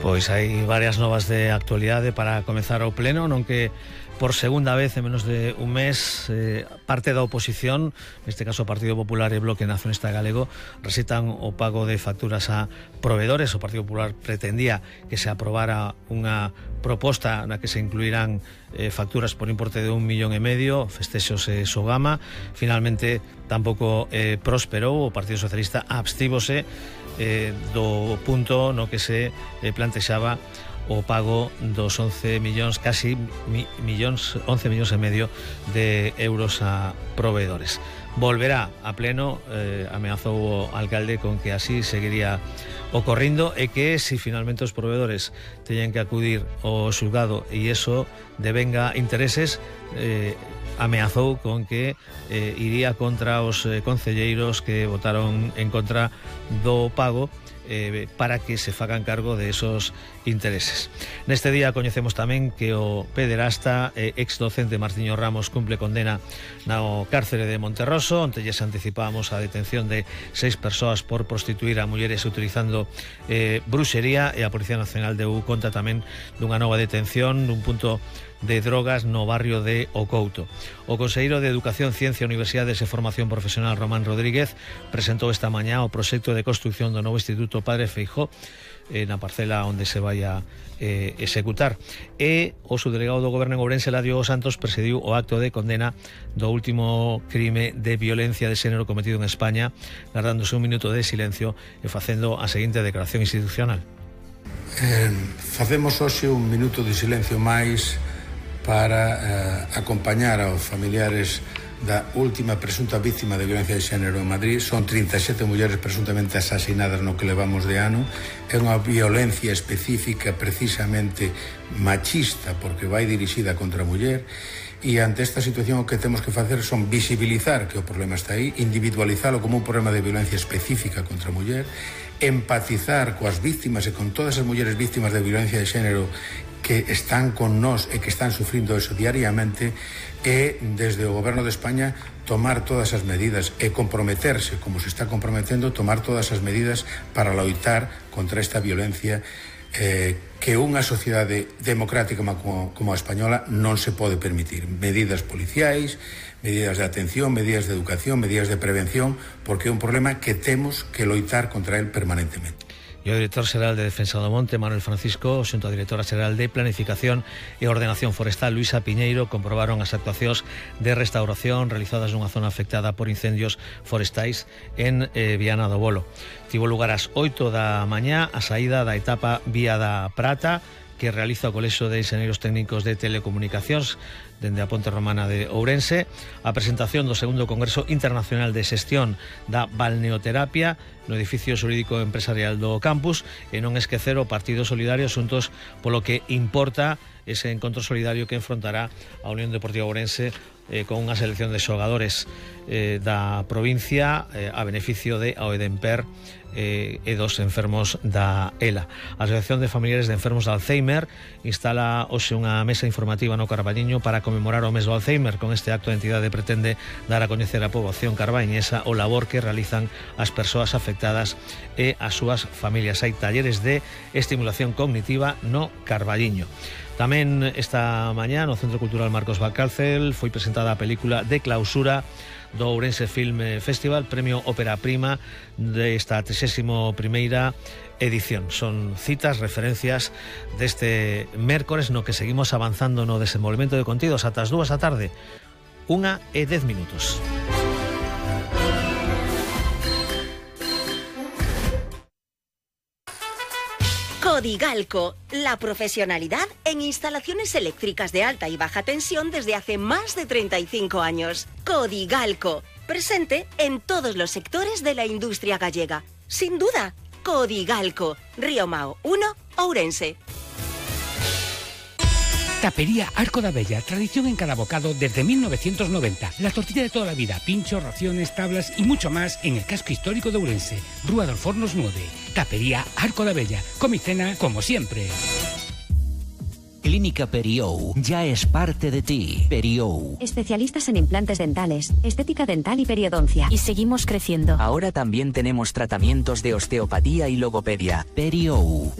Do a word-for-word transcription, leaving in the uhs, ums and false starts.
Pois hai varias novas de actualidade para comezar o pleno, non que por segunda vez en menos de un mes eh, parte da oposición, neste caso o Partido Popular e Bloque Nacionalista Galego, recitan o pago de facturas a proveedores. O Partido Popular pretendía que se aprobara unha proposta na que se incluirán eh, facturas por importe de un millón e medio, festexos e Sogama. Finalmente tampouco eh, prosperou, o Partido Socialista abstívose eh, do punto no que se eh, plantexaba o pago dos once millóns, casi mi, millóns, once millóns e medio de euros a proveedores. Volverá a pleno, eh, ameazou o alcalde con que así seguiría ocorrindo e que si finalmente os proveedores teñen que acudir ao xulgado e iso devenga intereses, eh, ameazou con que eh, iría contra os eh, concelleiros que votaron en contra do pago Eh, para que se fagan cargo de esos intereses. Neste día coñecemos tamén que o pederasta e eh, ex docente Martiño Ramos cumple condena no cárcere de Monterroso, onde lles anticipamos a detención de seis persoas por prostituir a mulleres utilizando eh, bruxería, e a Policía Nacional deu conta tamén dunha nova detención nun punto de drogas no barrio de Ocouto. O conselleiro de Educación, Ciencia, Universidades e Formación Profesional, Román Rodríguez, presentou esta mañá o proxecto de construción do novo Instituto Padre Feijóo eh, na parcela onde se vai a eh, executar. E o subdelegado do Goberno en Ourense, Eladio Santos, presidiu o acto de condena do último crime de violencia de xénero cometido en España, guardándose un minuto de silencio e facendo a seguinte declaración institucional. Eh, facemos hoxe un minuto de silencio máis para eh, acompañar aos familiares da última presunta víctima de violencia de xénero en Madrid. Son trinta e sete mulleres presuntamente asasinadas no que levamos de ano. É unha violencia específica precisamente machista, porque vai dirixida contra a muller. E ante esta situación o que temos que facer son visibilizar que o problema está aí, individualizalo como un problema de violencia específica contra a muller, empatizar coas víctimas e con todas as mulleres víctimas de violencia de xénero que están con nós e que están sufrindo eso diariamente, e desde o Goberno de España tomar todas as medidas e comprometerse, como se está comprometendo, tomar todas as medidas para loitar contra esta violencia eh, que unha sociedade democrática como, como a española non se pode permitir. Medidas policiais, medidas de atención, medidas de educación, medidas de prevención, porque é un problema que temos que loitar contra el permanentemente. E o director xeral de Defensa do Monte, Manuel Francisco, xunto a directora xeral de Planificación e Ordenación Forestal, Luisa Piñeiro, comprobaron as actuacións de restauración realizadas nunha zona afectada por incendios forestais en eh, Viana do Bolo. Tivo lugar ás oito da mañá a saída da etapa Vía da Prata, que realiza o Colexio de Enxeñeiros Técnicos de Telecomunicacións dende a Ponte Romana de Ourense, a presentación do segundo Congreso Internacional de Xestión da Balneoterapia no edificio xurídico empresarial do campus, e non esquecer o Partido Solidario, asuntos polo que importa ese encontro solidario que enfrontará a Unión Deportiva Ourense eh, con unha selección de xogadores eh, da provincia eh, a beneficio de Aoedemper eh, e dos enfermos da ELA. A Asociación de Familiares de Enfermos de Alzheimer instala hoxe unha mesa informativa no Carballiño para conmemorar o mes do Alzheimer. Con este acto a entidade pretende dar a coñecer a poboación carbañesa o labor que realizan as persoas afectadas e as súas familias. Hai talleres de estimulación cognitiva no Carballiño. Tamén esta mañá no Centro Cultural Marcos Valcárcel foi presentada a película de clausura do Ourense Film Festival, premio Ópera Prima desta trixésima primeira edición. Son citas, referencias deste mércores no que seguimos avanzando no desenvolvemento de contidos ata as dúas da tarde, unha e dez minutos. Codigalco, la profesionalidad en instalaciones eléctricas de alta y baja tensión desde hace más de treinta y cinco años. Codigalco, presente en todos los sectores de la industria gallega. Sin duda, Codigalco, Río Mao uno, Ourense. Tapería Arco da Bella, tradición en cada bocado desde mil novecientos noventa. La tortilla de toda la vida, pinchos, raciones, tablas y mucho más en el casco histórico de Ourense. Rúa dos Fornos nueve. Tapería Arco da Bella. Come y cena como siempre. Clínica Periou ya es parte de ti. Periou. Especialistas en implantes dentales, estética dental y periodoncia. Y seguimos creciendo. Ahora también tenemos tratamientos de osteopatía y logopedia. Periou.